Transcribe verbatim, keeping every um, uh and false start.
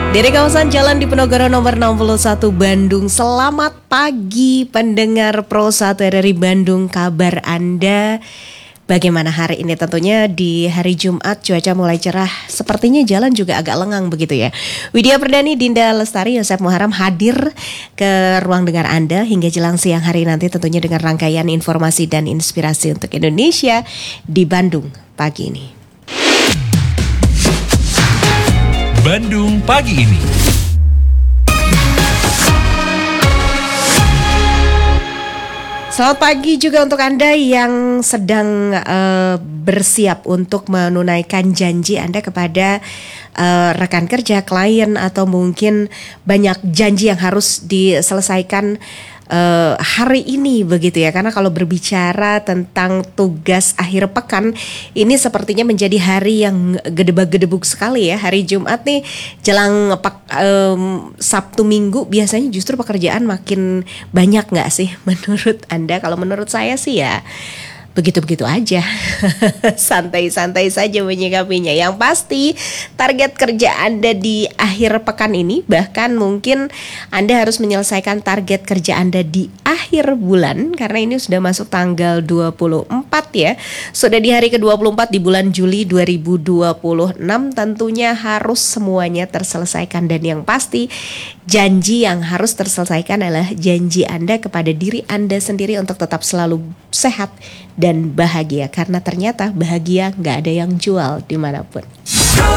Dari kawasan Jalan Diponegoro nomor enam puluh satu Bandung. Selamat pagi pendengar Pro satu R R I Bandung. Kabar Anda bagaimana hari ini? Tentunya di hari Jumat cuaca mulai cerah. Sepertinya jalan juga agak lengang begitu ya. Widya Perdani, Dinda Lestari, Yosef Muharam hadir ke ruang dengar Anda hingga jelang siang hari nanti, tentunya dengan rangkaian informasi dan inspirasi untuk Indonesia di Bandung pagi ini. Bandung pagi ini. Selamat pagi juga untuk Anda yang sedang uh, bersiap untuk menunaikan janji Anda kepada uh, rekan kerja, klien, atau mungkin banyak janji yang harus diselesaikan Uh, hari ini begitu ya. Karena kalau berbicara tentang tugas akhir pekan, ini sepertinya menjadi hari yang gedebak-gedebuk sekali ya. Hari Jumat nih jelang pek, um, Sabtu Minggu biasanya justru pekerjaan makin banyak gak sih menurut Anda? Kalau menurut saya sih ya begitu-begitu aja. Santai-santai saja menyikapinya. Yang pasti target kerja Anda di akhir pekan ini, bahkan mungkin Anda harus menyelesaikan target kerja Anda di akhir bulan, karena ini sudah masuk tanggal dua puluh empat ya. Sudah di hari ke dua puluh empat di bulan Juli dua ribu dua puluh enam. Tentunya harus semuanya terselesaikan. Dan yang pasti janji yang harus terselesaikan adalah janji Anda kepada diri Anda sendiri untuk tetap selalu sehat dan bahagia, karena ternyata bahagia gak ada yang jual dimanapun.